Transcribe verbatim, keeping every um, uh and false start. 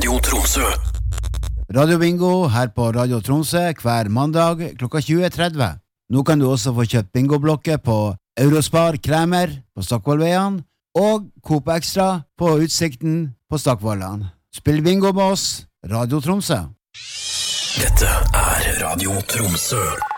Radio Tromsø. Radio Bingo her på Radio Tromsø hver mandag klokka tjue tretti. Nå kan du også få kjøpt bingoblokker på Eurospar Kremer på Stockvollveien og Coop Extra på Utsikten på Stockvollan. Spill bingo med oss, Radio Tromsø. Dette er Radio Tromsø.